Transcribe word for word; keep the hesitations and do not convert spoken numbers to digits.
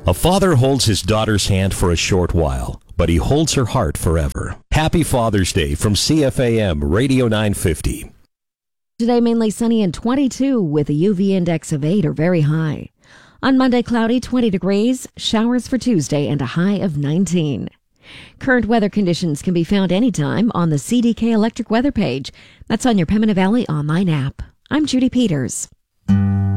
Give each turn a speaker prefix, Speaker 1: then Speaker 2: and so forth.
Speaker 1: A father holds his daughter's hand for a short while, but he holds her heart forever. Happy Father's Day from C F A M Radio nine fifty.
Speaker 2: Today, mainly sunny and twenty-two with a U V index of eight or very high. On Monday, cloudy, twenty degrees, showers for Tuesday, and a high of nineteen. Current weather conditions can be found anytime on the C D K Electric Weather page. That's on your Pembina Valley online app. I'm Judy Peters.